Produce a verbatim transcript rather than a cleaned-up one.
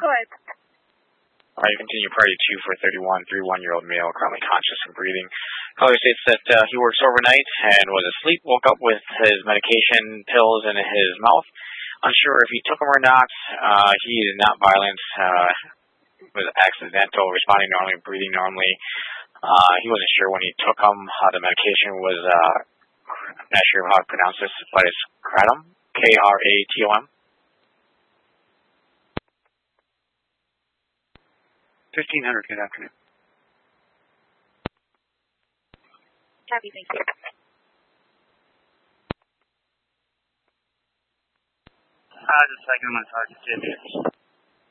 ahead. All right, continue priority two for thirty-one, thirty-one-year-old male, currently conscious and breathing. Caller states that uh, he works overnight and was asleep, woke up with his medication pills in his mouth. Unsure if he took them or not. Uh, he is not violent, uh, was accidental, responding normally, breathing normally. Uh, he wasn't sure when he took them. Uh, the medication was, uh, I'm not sure how to pronounce this, but it's kratom, K R A T O M. fifteen hundred, good afternoon. Copy, thank you. Uh, just a second, I'm going to talk to J B.